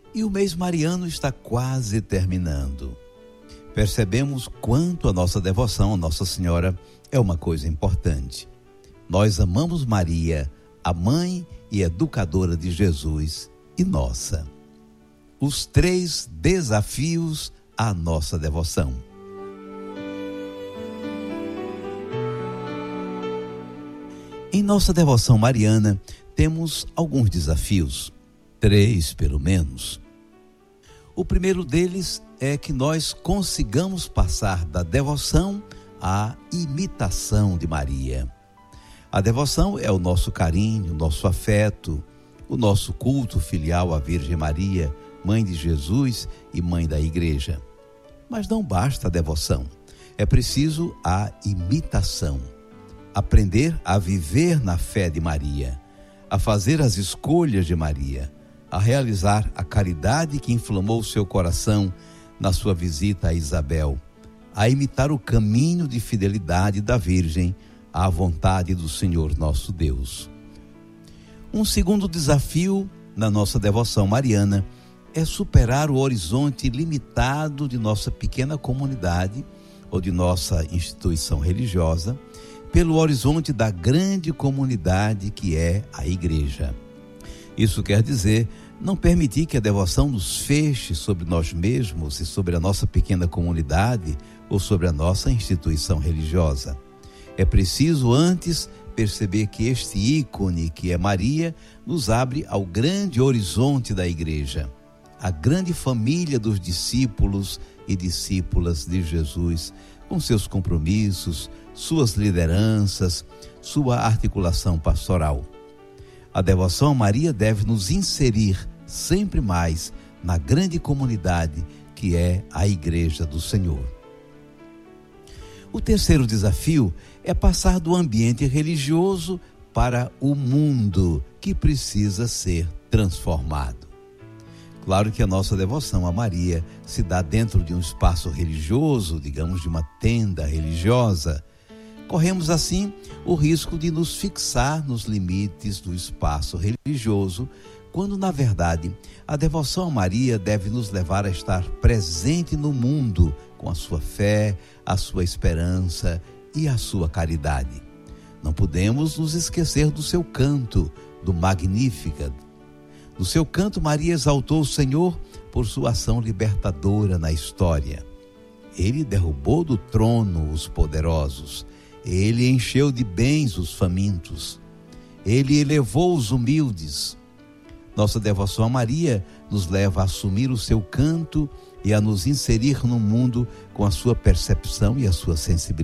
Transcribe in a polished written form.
E o mês mariano está quase terminando. Percebemos quanto a nossa devoção a Nossa Senhora é uma coisa importante. Nós amamos Maria, a mãe e educadora de Jesus e nossa. Os 3 desafios à nossa devoção. Em nossa devoção mariana, temos alguns desafios, 3 pelo menos. O primeiro deles é que nós consigamos passar da devoção à imitação de Maria. A devoção é o nosso carinho, o nosso afeto, o nosso culto filial à Virgem Maria, Mãe de Jesus e Mãe da Igreja. Mas não basta a devoção, é preciso a imitação. Aprender a viver na fé de Maria, a fazer as escolhas de Maria, a realizar a caridade que inflamou seu coração na sua visita a Isabel, a imitar o caminho de fidelidade da Virgem à vontade do Senhor nosso Deus. Um segundo desafio na nossa devoção mariana é superar o horizonte limitado de nossa pequena comunidade ou de nossa instituição religiosa pelo horizonte da grande comunidade que é a Igreja. Isso quer dizer não permitir que a devoção nos feche sobre nós mesmos e sobre a nossa pequena comunidade ou sobre a nossa instituição religiosa. É preciso antes perceber que este ícone, que é Maria, nos abre ao grande horizonte da Igreja, a grande família dos discípulos e discípulas de Jesus, com seus compromissos, suas lideranças, sua articulação pastoral. A devoção a Maria deve nos inserir sempre mais na grande comunidade que é a Igreja do Senhor. O terceiro desafio é passar do ambiente religioso para o mundo que precisa ser transformado. Claro que a nossa devoção a Maria se dá dentro de um espaço religioso, digamos de uma tenda religiosa. Corremos assim o risco de nos fixar nos limites do espaço religioso, quando na verdade a devoção a Maria deve nos levar a estar presente no mundo com a sua fé, a sua esperança e a sua caridade. Não podemos nos esquecer do seu canto, do Magnificat. No seu canto, Maria exaltou o Senhor por sua ação libertadora na história. Ele derrubou do trono os poderosos. Ele encheu de bens os famintos. Ele elevou os humildes. Nossa devoção a Maria nos leva a assumir o seu canto e a nos inserir no mundo com a sua percepção e a sua sensibilidade.